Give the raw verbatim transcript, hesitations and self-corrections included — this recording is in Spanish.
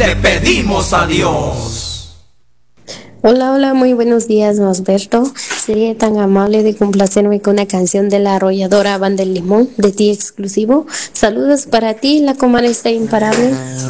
le pedimos a Dios. Hola, hola, muy buenos días, Osberto. Sería tan amable de complacerme con una canción de la arrolladora Banda del Limón, de ti exclusivo. Saludos para ti, la comadre está imparable.